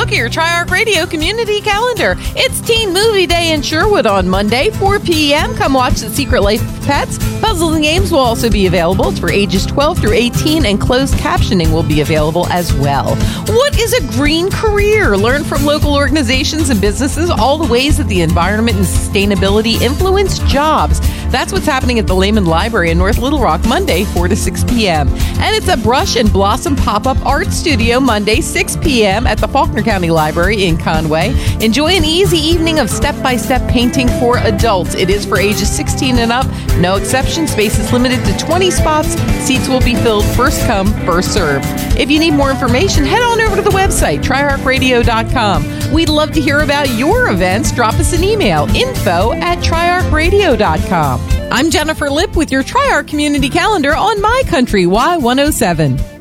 look at your Tri-Arc Radio community calendar. It's Teen Movie Day in Sherwood on Monday, 4 p.m. Come watch The Secret Life of Pets. Puzzles and games will also be available. It's for ages 12 through 18, and closed captioning will be available as well. What is a green career? Learn from local organizations and businesses all the ways that the environment and sustainability influence jobs. That's what's happening at the Lehman Library in North Little Rock, Monday, 4 to 6 p.m. And it's a Brush and Blossom pop-up art studio, Monday, 6 p.m. at the Faulkner County Library in Conway. Enjoy an easy evening of step-by-step painting for adults. It is for ages 16 and up. No exception. Space is limited to 20 spots. Seats will be filled first come, first served. If you need more information, head on over to the website, triarcradio.com. We'd love to hear about your events. Drop us an email, info@triarcradio.com. I'm Jennifer Lipp with your Tri-Arc Community Calendar on My Country Y107.